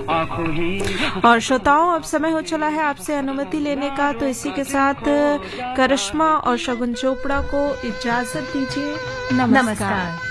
और श्रोताओं, अब समय हो चला है आपसे अनुमति लेने का, तो इसी के साथ करिश्मा और शगुन चोपड़ा को इजाजत दीजिए। नमस्कार।